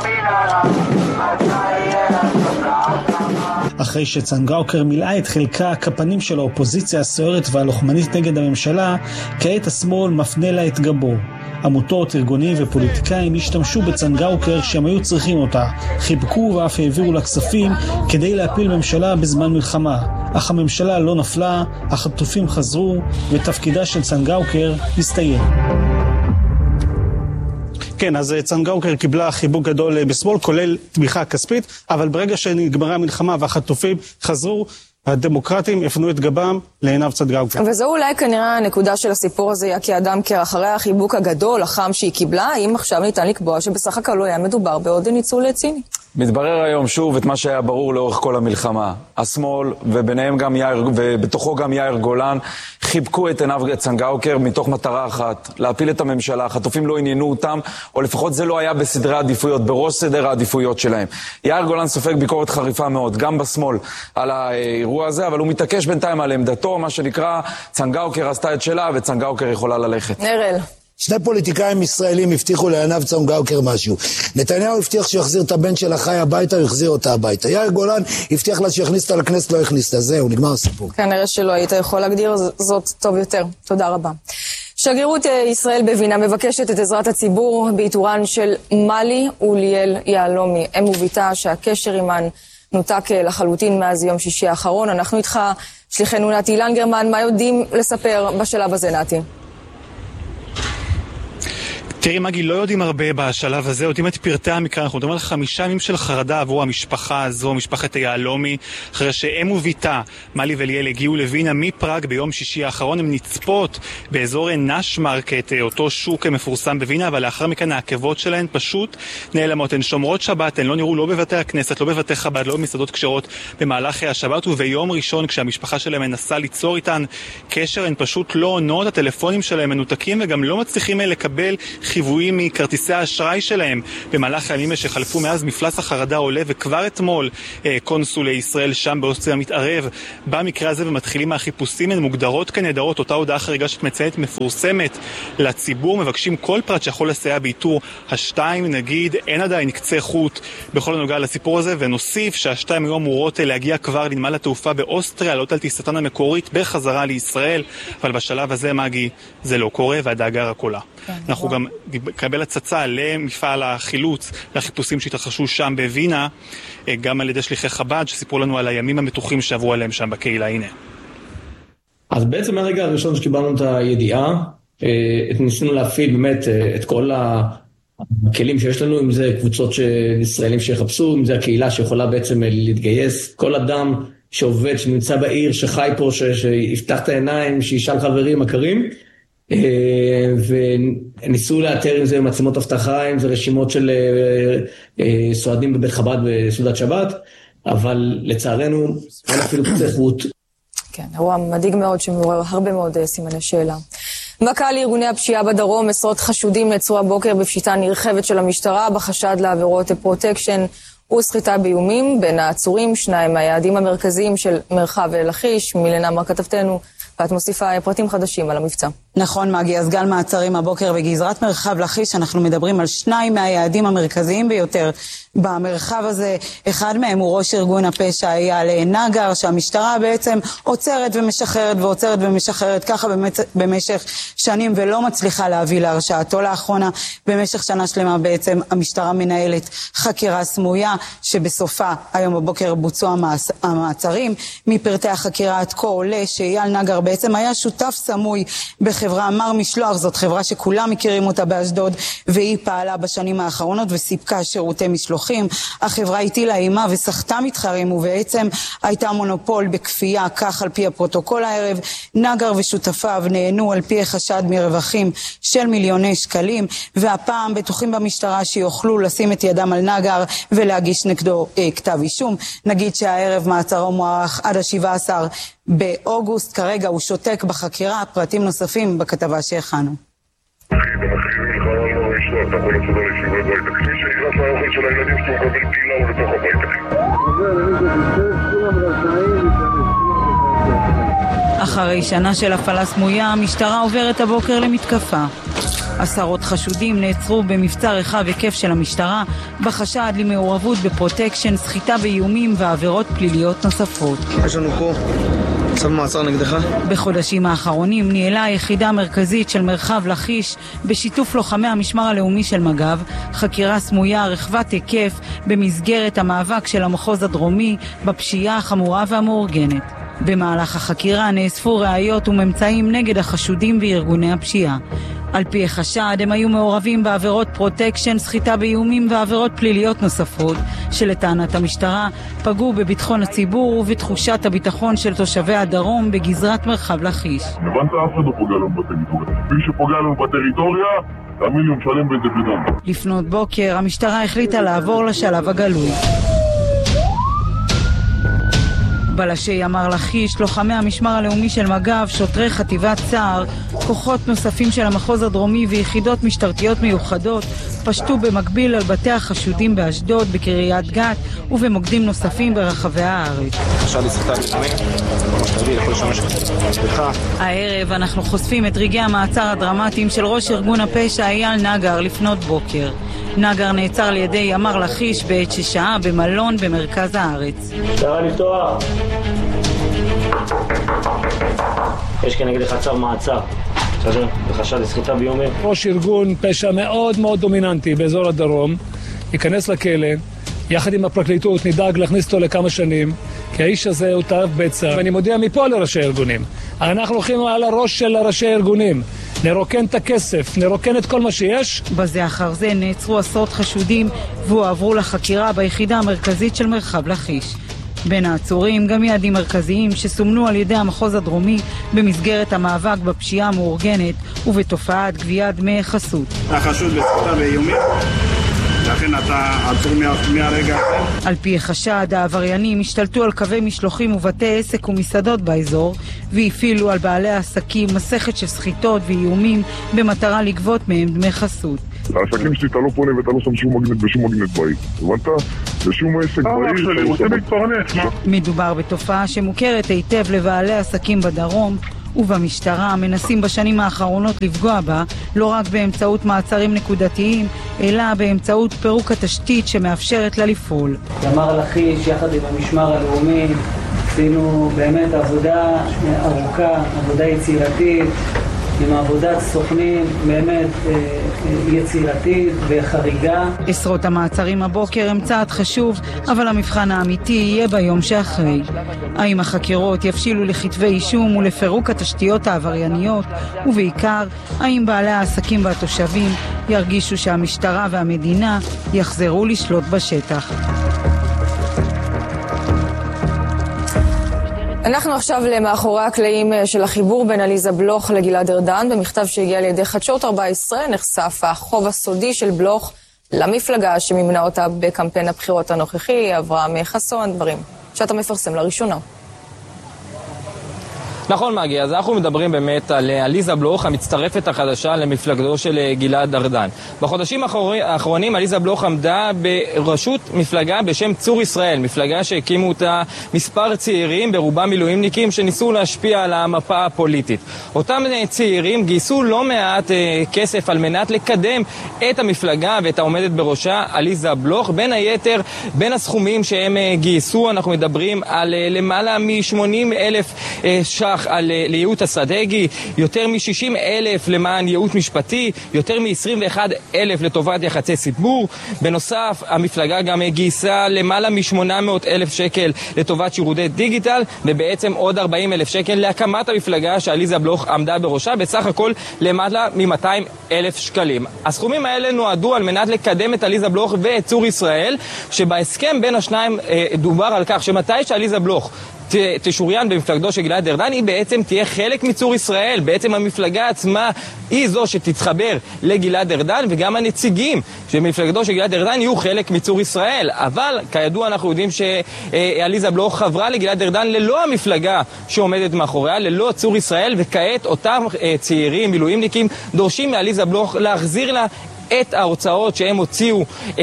אחרי שצנגאוקר מילאה את חלקה הקפנים של האופוזיציה הסוערת והלוחמנית נגד הממשלה, כעת השמאל מפנה לה את גבו. עמותות, ארגונים ופוליטיקאים השתמשו בצנגאוקר שהם היו צריכים אותה, חיבקו ואף העבירו לה כספים כדי להפיל ממשלה בזמן מלחמה. אך הממשלה לא נפלה, החטופים חזרו, ותפקידה של צנגאוקר הסתיים. כן, אז צנגאוקר קיבלה חיבוק גדול בשמאל, כולל תמיכה כספית, אבל ברגע שנגמרה המלחמה והחטופים חזרו, הדמוקרטים הפנו את גבם לעינב צנגאוקר. וזו אולי כנראה הנקודה של הסיפור הזה, יקי אדם קר, אחרי החיבוק הגדול, החם שהיא קיבלה, האם עכשיו ניתן לקבוע שבסך הכל לא היה מדובר בעוד ניצול ציני? מתברר היום שוב את מה שהיה ברור לאורך כל המלחמה. השמאל, וביניהם גם ובתוכו גם יאיר גולן, חיבקו את עינב צנגאוקר מתוך מטרה אחת, להפיל את הממשלה. החטופים לא עניינו אותם, או לפחות זה לא היה בסדרי העדיפויות, בראש סדר העדיפויות שלהם. יאיר גולן סופג ביקורת חריפה מאוד, גם בשמאל, על האירוע הזה, אבל הוא מתעקש בינתיים על עמדתו, מה שנקרא, צנגאוקר עשתה את שלה, וצנגאוקר יכולה ללכת. נרל. שני פוליטיקאים ישראלים הבטיחו לעינב צנגאוקר משהו. נתניהו הבטיח שיחזיר את הבן של החי הביתה, יחזיר אותה הביתה. יאיר גולן הבטיח לה שיכניס אותה לכנסת, לא הכניס אותה. זהו, נגמר הסיפור. כנראה שלא היית יכול להגדיר זאת טוב יותר. תודה רבה. שגרירות ישראל בווינה מבקשת את עזרת הציבור באיתורן של מלי וליאל יהלומי, אם וביתה שהקשר עימן נותק לחלוטין מאז יום שישי האחרון. אנחנו איתך, שליחנו נתי לנגרמן, מה יודעים לספר בשלב הזה, נתי? תראי מגי, לא יודעים הרבה בשלב הזה, יודעים את פרטי המקרה, אנחנו מדברים על 5 ימים של חרדה עבור המשפחה הזו, משפחת היהלומי, אחרי שאם וביתה, מלי וליאל, הגיעו לווינה מפראג ביום שישי האחרון, הם נצפות באזור נשמרקט, אותו שוק מפורסם בווינה, אבל לאחר מכן העקבות שלהן פשוט נעלמות, הן שומרות שבת, הן לא נראו לא בבתי הכנסת, לא בבתי חב"ד, לא במסעדות כשרות במהלך השבת, וביום ראשון כשהמשפחה שלהם מנסה ליצור איתן קשר, הן פשוט לא עונות, הטלפונים שלהם מנותקים וגם לא מצליחים לקבל חיוויים מכרטיסי האשראי שלהם. במהלך הימים שחלפו מאז מפלס החרדה עולה, וכבר אתמול קונסול ישראל שם באוסטריה מתערב במקרה הזה ומתחילים מהחיפושים. הן מוגדרות כנהדרות, אותה הודעה חריגה שאת מציינת מפורסמת לציבור, מבקשים כל פרט שיכול לסייע באיתור השתיים. נגיד אין עדיין קצה חוט בכל הנוגע לסיפור הזה, ונוסיף שהשתיים היו אמורות להגיע כבר לנמל התעופה באוסטריה, לעלות על טיסתן המקורית בחזרה לישראל, אבל בשלב הזה מגי זה לא קורה והדאגה רק עולה. אנחנו גם נקבל הצצה למפעל החילוץ, לחיפושים שהתרחשו שם בווינה, גם על ידי שליחי חב"ד שסיפרו לנו על הימים המתוחים שעברו עליהם שם בקהילה. הנה. אז בעצם מהרגע הראשון שקיבלנו את הידיעה, ניסינו להפעיל באמת את כל הכלים שיש לנו, אם זה קבוצות של ישראלים שיחפשו, אם זה הקהילה שיכולה בעצם להתגייס, כל אדם שעובד, שנמצא בעיר, שחי פה, שיפתח את העיניים, שישאל חברים, מכרים, וניסו לאתר אם זה מצלמות הבטחה, אם זה רשימות של סועדים בבית חב"ד בסעודת שבת, אבל לצערנו אין אפילו קצה חוט. כן, אירוע מדאיג מאוד שמעורר הרבה מאוד סימני שאלה. מכה לארגוני הפשיעה בדרום, עשרות חשודים נעצרו הבוקר בפשיטה נרחבת של המשטרה בחשד לעבירות פרוטקשן וסחיטה באיומים. בין העצורים 2 מהיעדים המרכזיים של מרחב לכיש. מילנה אמר כתבתנו, ואת מוסיפה פרטים חדשים על המבצע. נכון מגי, אז גל מעצרים הבוקר בגזרת מרחב לכיש, אנחנו מדברים על 2 מהיעדים המרכזיים ביותר במרחב הזה. אחד מהם הוא ראש ארגון הפשע אייל נגר, שהמשטרה בעצם עוצרת ומשחררת ועוצרת ומשחררת ככה במשך שנים ולא מצליחה להביא להרשעתו. לאחרונה במשך שנה שלמה בעצם המשטרה מנהלת חקירה סמויה שבסופה היום בבוקר בוצעו המעצרים. מפרטי החקירה עד כה עולה שאייל נגר בעצם היה שותף סמוי בחברה החברה מר משלוח, זאת חברה שכולם מכירים אותה באשדוד, והיא פעלה בשנים האחרונות וסיפקה שירותי משלוחים. החברה הטילה אימה וסחטה מתחרים, ובעצם הייתה מונופול בכפייה, כך על פי הפרוטוקול הערב. נגר ושותפיו נהנו על פי החשד מרווחים של מיליוני שקלים, והפעם בטוחים במשטרה שיוכלו לשים את ידם על נגר ולהגיש נגדו כתב אישום. נגיד שהערב מעצרו מוארך עד ה-17 באוגוסט, כרגע הוא שותק בחקירה. פרטים נוספים בכתבה שהכנו. אחרי שנה של הפעלה סמויה, המשטרה עוברת הבוקר למתקפה. עשרות חשודים נעצרו במבצע רחב היקף של המשטרה בחשד למעורבות בפרוטקשן, סחיטה באיומים ועבירות פליליות נוספות. יש לנו פה צו מעצר נגדך. בחודשים האחרונים ניהלה היחידה המרכזית של מרחב לכיש בשיתוף לוחמי המשמר הלאומי של מג"ב חקירה סמויה רחבת היקף במסגרת המאבק של המחוז הדרומי בפשיעה החמורה והמאורגנת. במהלך החקירה נאספו ראיות וממצאים נגד החשודים וארגוני הפשיעה. על פי החשד הם היו מעורבים בעבירות פרוטקשן, סחיטה באיומים ועבירות פליליות נוספות שלטענת המשטרה פגעו בביטחון הציבור ובתחושת הביטחון של תושבי הדרום בגזרת מרחב לכיש. הבנת, אף אחד לא פוגע לנו בטריטוריה. מי שפוגע לנו בטריטוריה, תאמין לי, הוא משלם בזה בדם. לפנות בוקר המשטרה החליטה לעבור לשלב הגלוי. בלשי ימ"ר לכיש, לוחמי המשמר הלאומי של מג"ב, שוטרי חטיבת צער, כוחות נוספים של המחוז הדרומי ויחידות משטרתיות מיוחדות פשטו במקביל על בתי החשודים באשדוד, בקריית גת ובמוקדים נוספים ברחבי הארץ. הערב אנחנו חושפים את רגעי המעצר הדרמטיים של ראש ארגון הפשע אייל נגר לפנות בוקר. נגר נעצר על ידי ימ"ר לכיש בעת ששהה במלון במרכז הארץ. אפשר לפתוח. יש כנגדך צו מעצר. בחשד לסחיטה באיומים. ראש ארגון פשע מאוד מאוד דומיננטי באזור הדרום ייכנס לכלא, יחד עם הפרקליטות נדאג להכניס אותו לכמה שנים, כי האיש הזה הוא טרף בצע. ואני מודיע מפה לראשי הארגונים, אנחנו הולכים על הראש של ראשי הארגונים, נרוקן את הכסף, נרוקן את כל מה שיש. בזה אחר זה נעצרו עשרות חשודים והועברו לחקירה ביחידה המרכזית של מרחב לכיש. בין העצורים גם יעדים מרכזיים שסומנו על ידי המחוז הדרומי במסגרת המאבק בפשיעה המאורגנת ובתופעת גביית דמי חסות. החשוד בסחיטה באיומים, לכן אתה עצור מהרגע הזה. על פי החשד, העבריינים השתלטו על קווי משלוחים ובתי עסק ומסעדות באזור והפעילו על בעלי העסקים מסכת של סחיטות ואיומים במטרה לגבות מהם דמי חסות. העסקים שלי אתה לא פונה ואתה לא שם שום מגנט בשום מגנט בעיר. הבנת? בשום עסק בעיר. מדובר בתופעה שמוכרת היטב לבעלי עסקים בדרום, ובמשטרה מנסים בשנים האחרונות לפגוע בה לא רק באמצעות מעצרים נקודתיים, אלא באמצעות פירוק התשתית שמאפשרת לה לפעול. ימ"ר לכיש יחד עם המשמר הלאומי עשינו באמת עבודה ארוכה, עבודה יצירתית, עם עבודת סוכנים באמת יצירתית וחריגה. עשרות המעצרים הבוקר הם צעד חשוב, אבל המבחן האמיתי יהיה ביום שאחרי. האם החקירות יבשילו לכתבי אישום ולפירוק התשתיות העברייניות, ובעיקר, האם בעלי העסקים והתושבים ירגישו שהמשטרה והמדינה יחזרו לשלוט בשטח. אנחנו עכשיו למאחורי הקלעים של החיבור בין עליזה בלוך לגלעד ארדן. במכתב שהגיע לידי חדשות 14 נחשף החוב הסודי של בלוך למפלגה שמימנה אותה בקמפיין הבחירות הנוכחי. אברהם חסון, דברים שאתה מפרסם לראשונה. נכון מגי, אז אנחנו מדברים באמת על עליזה בלוך, המצטרפת החדשה למפלגתו של גלעד ארדן. בחודשים האחרונים עליזה בלוך עמדה בראשות מפלגה בשם צור ישראל, מפלגה שהקימו אותה מספר צעירים, ברובם מילואימניקים, שניסו להשפיע על המפה הפוליטית. אותם צעירים גייסו לא מעט כסף על מנת לקדם את המפלגה ואת העומדת בראשה, עליזה בלוך. בין היתר, בין הסכומים שהם גייסו, אנחנו מדברים על למעלה מ-80,000 ש"ח על לייעוץ אסטרטגי, יותר מ-60,000 למען ייעוץ משפטי, יותר מ-21,000 אלף לטובת יחסי ציבור. בנוסף, המפלגה גם גייסה למעלה מ-800,000 שקל לטובת שירותי דיגיטל, ובעצם עוד 40,000 שקל להקמת המפלגה שעליזה בלוך עמדה בראשה, בסך הכל למעלה מ-200,000 שקלים. הסכומים האלה נועדו על מנת לקדם את עליזה בלוך ואת צור ישראל, שבהסכם בין השניים דובר על כך שמתי שעליזה בלוך תשוריין במפלגתו של גלעד ארדן, היא בעצם תהיה חלק מצור ישראל. בעצם המפלגה עצמה היא זו שתתחבר לגלעד ארדן, וגם הנציגים שמפלגתו של גלעד ארדן יהיו חלק מצור ישראל. אבל כידוע אנחנו יודעים שעליזה בלוך חברה לגלעד ארדן ללא המפלגה שעומדת מאחוריה, ללא צור ישראל, וכעת אותם צעירים, מילואימניקים, דורשים מעליזה בלוך להחזיר לה את ההוצאות שהם הוציאו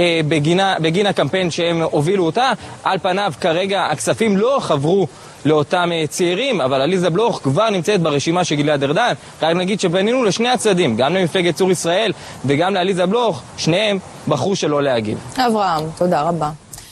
בגין הקמפיין שהם הובילו אותה. על פניו כרגע הכספים לא חברו לאותם צעירים, אבל עליזה בלוך כבר נמצאת ברשימה של גלעד ארדן. רק נגיד שפנינו לשני הצדדים, גם למפלגת צור ישראל וגם לעליזה בלוך, שניהם בחרו שלא להגיב. אברהם, תודה רבה.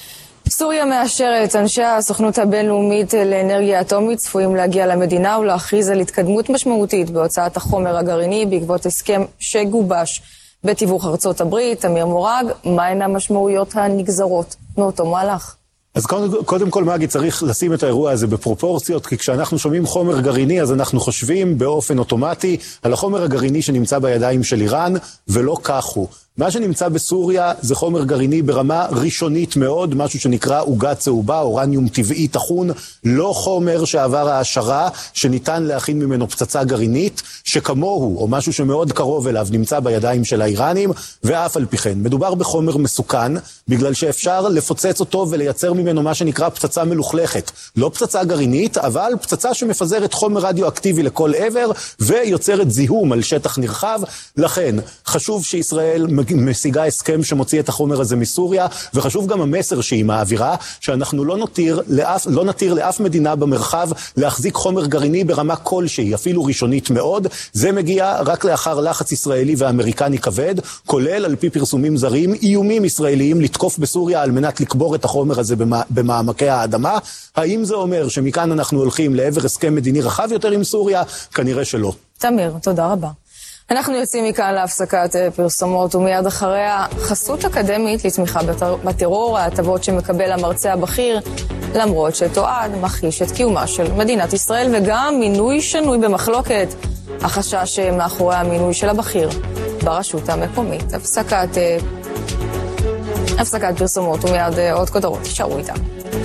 סוריה מאשרת, אנשי הסוכנות הבינלאומית לאנרגיה אטומית צפויים להגיע למדינה ולהכריז על התקדמות משמעותית בהוצאת החומר הגרעיני בעקבות הסכם שגובש בתיווך ארצות הברית. אמיר מורג, מהן המשמעויות הנגזרות מאותו מהלך? אז קודם כל, מגי, צריך לשים את האירוע הזה בפרופורציות, כי כשאנחנו שומעים חומר גרעיני, אז אנחנו חושבים באופן אוטומטי על החומר הגרעיני שנמצא בידיים של איראן, ולא כך הוא. מה שנמצא בסוריה זה חומר גרעיני ברמה ראשונית מאוד, משהו שנקרא עוגה צהובה, אורניום טבעי טחון, לא חומר שעבר העשרה, שניתן להכין ממנו פצצה גרעינית, שכמוהו, או משהו שמאוד קרוב אליו, נמצא בידיים של האיראנים, ואף על פי כן. מדובר בחומר מסוכן, בגלל שאפשר לפוצץ אותו ולייצר ממנו מה שנקרא פצצה מלוכלכת. לא פצצה גרעינית, אבל פצצה שמפזרת חומר רדיואקטיבי לכל עבר, ויוצרת זיהום על שטח נרחב. לכן, חשוב שישראל משיגה הסכם שמוציא את החומר הזה מסוריה, וחשוב גם המסר שהיא מעבירה, שאנחנו לא נתיר לאף מדינה במרחב להחזיק חומר גרעיני ברמה כלשהי, אפילו ראשונית מאוד. זה מגיע רק לאחר לחץ ישראלי ואמריקני כבד, כולל על פי פרסומים זרים, איומים ישראליים לתקוף בסוריה על מנת לקבור את החומר הזה במעמקי האדמה. האם זה אומר שמכאן אנחנו הולכים לעבר הסכם מדיני רחב יותר עם סוריה? כנראה שלא. תמיר, תודה רבה. אנחנו יוצאים מכאן להפסקת פרסומות, ומיד אחריה חסות אקדמית לתמיכה בטרור, ההטבות שמקבל המרצה הבכיר, למרות שתועד מכחיש את קיומה של מדינת ישראל, וגם מינוי שנוי במחלוקת, החשש מאחורי המינוי של הבכיר ברשות המקומית. הפסקת פרסומות ומיד עוד כותרות, תשארו איתנו.